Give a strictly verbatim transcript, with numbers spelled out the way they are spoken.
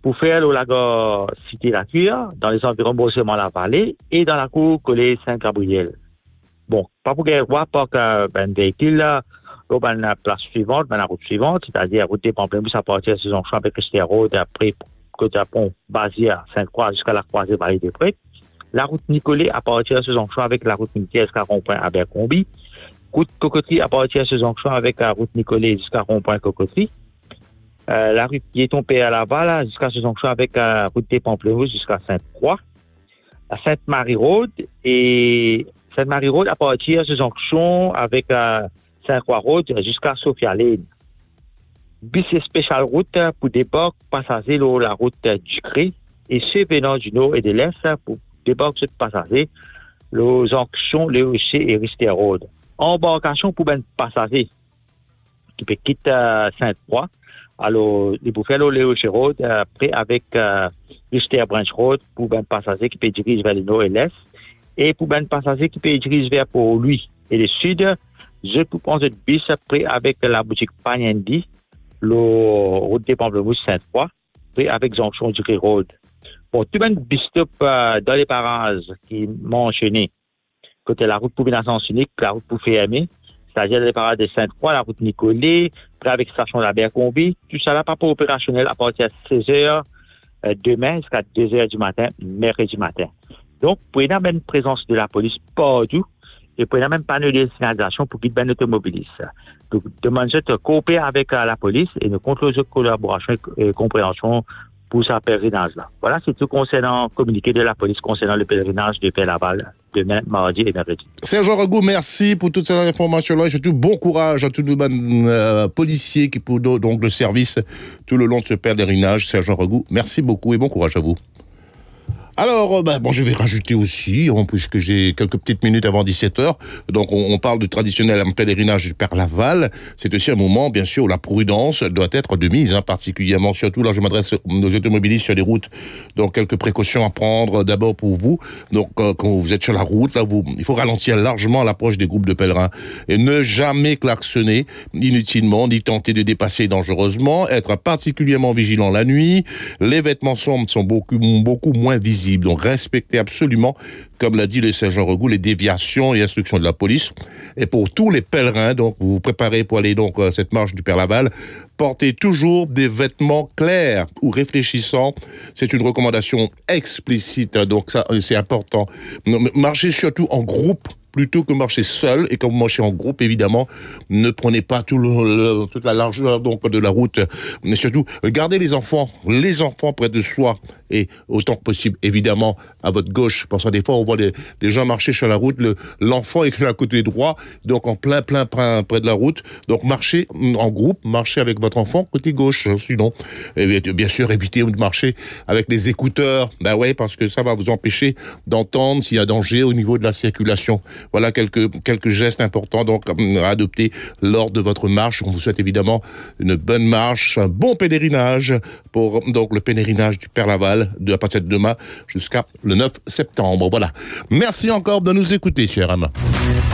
pour faire le lac Cité-la-Cuire, dans les environs Beaucemont-la-Vallée et dans la cour collée Saint-Gabriel. Bon, pas pour qu'il voit pas que ben véhicule là, ben la place suivante, ben la route suivante, c'est-à-dire la route des Pamplemousses à partir de Saison-Champ avec Christian Road, après côté pont basé à Sainte-Croix jusqu'à la croisée Vallée des Prés. La route Nicolet à partir de Saison-Champ avec la route Militaire jusqu'à Rond-Point à Bercombi. Route Cocoterie à partir de Saison-Champ avec la route Nicolet jusqu'à Rond-Point Cocoterie. Euh, la route Piéton-Pé à Laval jusqu'à Saison-Champ avec la route des Pamplemousses jusqu'à Sainte-Croix. La Sainte-Marie-Road et Sainte-Marie-Road à partir de Jonction avec euh, Saint-Croix-Road jusqu'à Sophia-Lane. Bis et spécial route pour débarquer passagers la route du et ceux venant du nord et de l'est pour débarquer de passagers les Jonctions, les Rochers et Rister Road. Embarcation pour ben passagers qui peut quitter euh, Sainte-Croix. Alors, ils peuvent faire le Rocher Road après avec euh, Rister Branch Road pour ben passagers qui peut diriger vers le nord et l'est. Et pour ben passager qui peut diriger vers pour lui et le sud, je peux prendre le bus après avec la boutique Pagnendi, le route des Pamplemousses Sainte-Croix, puis avec Jonction du Road. Bon, tout ben bus stop euh, dans les parages qui m'ont enchaîné, côté la route pour Sens Unique, la route pour Fermé, c'est-à-dire les parages de Sainte-Croix, la route Nicolet, puis avec station de la Bercombi, tout ça là pas pour opérationnel à partir de seize heures euh, demain jusqu'à deux heures du matin, mercredi matin. Donc, pour y avoir une présence de la police partout, et pour y avoir même panneau de signalisation pour guider les automobilistes. Donc, demande de coopérer avec euh, la police et de contrôler de collaboration et euh, compréhension pour ce pèlerinage-là. Voilà, c'est tout concernant le communiqué de la police concernant le pèlerinage de Père-Laval demain, mardi et mercredi. Sergent Regout, merci pour toutes ces informations-là et surtout bon courage à tous les euh, policiers qui pour donc le service tout le long de ce pèlerinage. Sergent Regout, merci beaucoup et bon courage à vous. Alors, bah, bon, je vais rajouter aussi, en plus que j'ai quelques petites minutes avant dix-sept heures, donc on, on parle du traditionnel pèlerinage du Père Laval. C'est aussi un moment, bien sûr, où la prudence doit être de mise, hein, particulièrement, surtout là, je m'adresse aux automobilistes sur les routes. Donc, quelques précautions à prendre d'abord pour vous. Donc, euh, quand vous êtes sur la route, là, vous, il faut ralentir largement à l'approche des groupes de pèlerins et ne jamais klaxonner inutilement, ni tenter de dépasser dangereusement, être particulièrement vigilant la nuit. Les vêtements sombres sont beaucoup, beaucoup moins visibles. Donc, respectez absolument, comme l'a dit le sergent Regout, les déviations et instructions de la police. Et pour tous les pèlerins, donc, vous vous préparez pour aller donc à cette marche du Père Laval, portez toujours des vêtements clairs ou réfléchissants. C'est une recommandation explicite, hein, donc ça, c'est important. Marchez surtout en groupe, plutôt que marcher seul. Et quand vous marchez en groupe, évidemment, ne prenez pas tout le, le, toute la largeur donc de la route. Mais surtout, gardez les enfants, les enfants près de soi. Et autant que possible, évidemment, à votre gauche. Parce que des fois, on voit les, les gens marcher sur la route, le, l'enfant est à côté droit, donc en plein, plein, plein, près de la route. Donc, marchez en groupe, marchez avec votre enfant côté gauche, sinon. Et bien sûr, évitez de marcher avec les écouteurs. Ben ouais, parce que ça va vous empêcher d'entendre s'il y a danger au niveau de la circulation. Voilà quelques, quelques gestes importants donc à adopter lors de votre marche. On vous souhaite évidemment une bonne marche, un bon pèlerinage pour donc le pèlerinage du Père Laval de à partir de demain jusqu'à le neuf septembre. Voilà. Merci encore de nous écouter, cher Ama.